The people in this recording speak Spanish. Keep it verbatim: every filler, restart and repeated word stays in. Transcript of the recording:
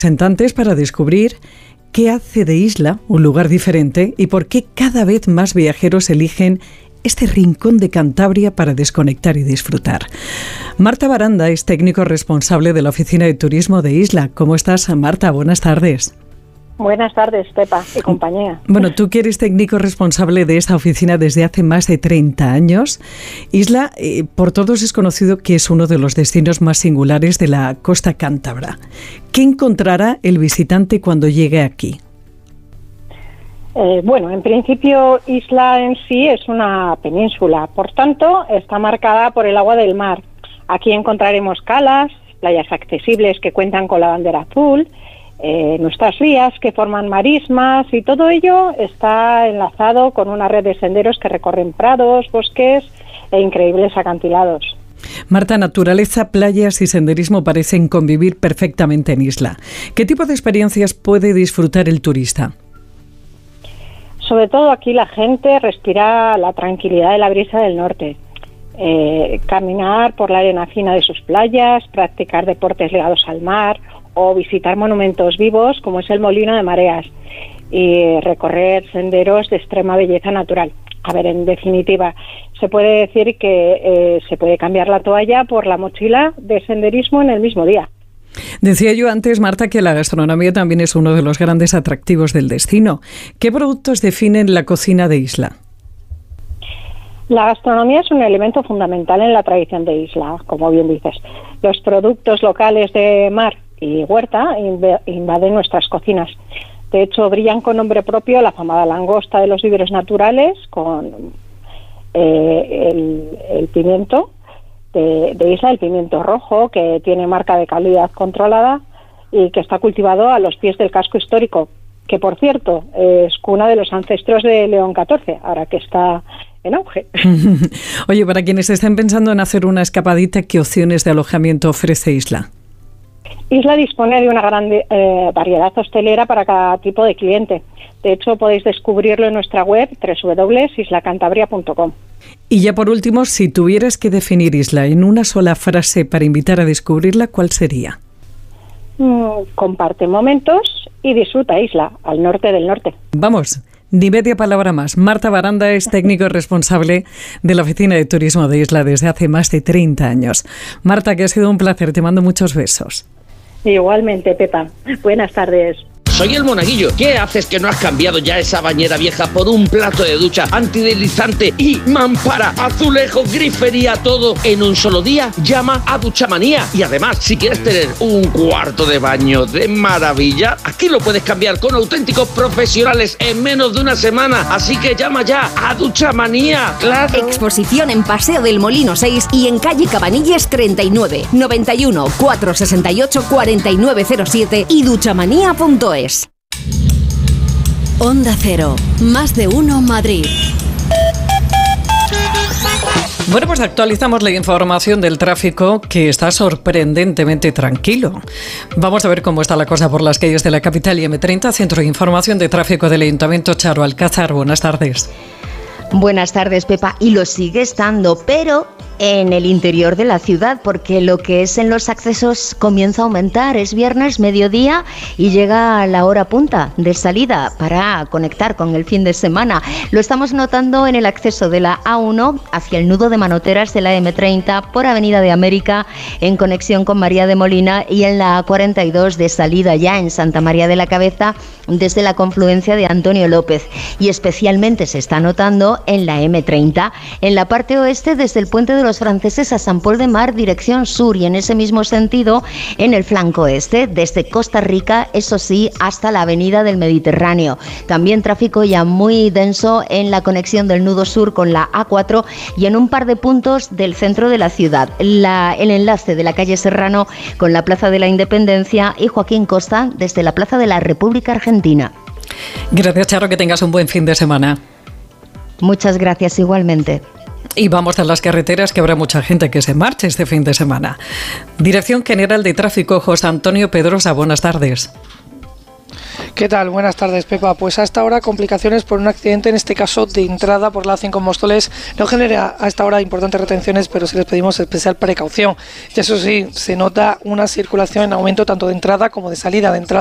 Representantes para descubrir qué hace de Isla un lugar diferente y por qué cada vez más viajeros eligen este rincón de Cantabria para desconectar y disfrutar. Marta Baranda es técnico responsable de la Oficina de Turismo de Isla. ¿Cómo estás, Marta? Buenas tardes. Buenas tardes, Pepa y compañía. Bueno, tú que eres técnico responsable de esta oficina desde hace más de treinta años. Isla, eh, por todos es conocido que es uno de los destinos más singulares de la costa cántabra. ¿Qué encontrará el visitante cuando llegue aquí? Eh, bueno, en principio Isla en sí es una península, por tanto está marcada por el agua del mar. Aquí encontraremos calas, playas accesibles que cuentan con la bandera azul, eh, nuestras vías que forman marismas y todo ello está enlazado con una red de senderos que recorren prados, bosques e increíbles acantilados. Marta, naturaleza, playas y senderismo parecen convivir perfectamente en Isla. ¿Qué tipo de experiencias puede disfrutar el turista? Sobre todo aquí la gente respira la tranquilidad de la brisa del norte. Eh, caminar por la arena fina de sus playas, practicar deportes ligados al mar o visitar monumentos vivos como es el Molino de Mareas y recorrer senderos de extrema belleza natural. A ver, en definitiva, se puede decir que eh, se puede cambiar la toalla por la mochila de senderismo en el mismo día. Decía yo antes, Marta, que la gastronomía también es uno de los grandes atractivos del destino. ¿Qué productos definen la cocina de Isla? La gastronomía es un elemento fundamental en la tradición de Isla, como bien dices. Los productos locales de mar y huerta invaden nuestras cocinas. De hecho, brillan con nombre propio la afamada langosta de los viveros naturales con eh, el, el pimiento de, de Isla, el pimiento rojo, que tiene marca de calidad controlada y que está cultivado a los pies del casco histórico, que por cierto es cuna de los ancestros de León catorce, ahora que está en auge. Oye, para quienes estén pensando en hacer una escapadita, ¿qué opciones de alojamiento ofrece Isla? Isla dispone de una gran eh, variedad hostelera para cada tipo de cliente. De hecho, podéis descubrirlo en nuestra web doble u doble u doble u punto isla cantabria punto com. Y ya por último, si tuvieras que definir Isla en una sola frase para invitar a descubrirla, ¿cuál sería? Mm, comparte momentos y disfruta Isla, al norte del norte. Vamos, ni media palabra más. Marta Baranda es técnico responsable de la Oficina de Turismo de Isla desde hace más de treinta años. Marta, que ha sido un placer, te mando muchos besos. Igualmente, Pepa. Buenas tardes. Soy el Monaguillo. ¿Qué haces que no has cambiado ya esa bañera vieja por un plato de ducha antideslizante y mampara, azulejo, grifería, todo en un solo día? Llama a Duchamanía. Y además, si quieres tener un cuarto de baño de maravilla, aquí lo puedes cambiar con auténticos profesionales en menos de una semana. Así que llama ya a Duchamanía. ¡Claro! Exposición en Paseo del Molino seis y en calle Cabanilles treinta y nueve, noventa y uno, cuatrocientos sesenta y ocho, cuarenta y nueve cero siete y duchamanía punto es. Onda Cero, más de uno Madrid. Bueno, pues actualizamos la información del tráfico, que está sorprendentemente tranquilo. Vamos a ver cómo está la cosa por las calles de la capital y eme treinta, Centro de Información de Tráfico del Ayuntamiento. Charo Alcázar, buenas tardes. Buenas tardes, Pepa, y lo sigue estando, pero en el interior de la ciudad, porque lo que es en los accesos comienza a aumentar. Es viernes, mediodía, y llega la hora punta de salida para conectar con el fin de semana. Lo estamos notando en el acceso de la A uno hacia el nudo de manoteras de la eme treinta por Avenida de América en conexión con María de Molina, y en la A cuarenta y dos de salida ya en Santa María de la Cabeza desde la confluencia de Antonio López, y especialmente se está notando en la eme treinta en la parte oeste desde el Puente de los Franceses a San Pol de Mar dirección sur, y en ese mismo sentido en el flanco este desde Costa Rica, eso sí, hasta la Avenida del Mediterráneo. También tráfico ya muy denso en la conexión del nudo sur con la A cuatro y en un par de puntos del centro de la ciudad. La, el enlace de la calle Serrano con la Plaza de la Independencia y Joaquín Costa desde la Plaza de la República Argentina. Gracias, Charo, que tengas un buen fin de semana. Muchas gracias, igualmente. Y vamos a las carreteras, que habrá mucha gente que se marche este fin de semana. Dirección General de Tráfico, José Antonio Pedrosa, buenas tardes. ¿Qué tal? Buenas tardes, Pepa. Pues a esta hora complicaciones por un accidente, en este caso de entrada por la A cinco en Móstoles. No genera a esta hora importantes retenciones, pero sí les pedimos especial precaución. Y eso sí, se nota una circulación en aumento tanto de entrada como de salida. De entrada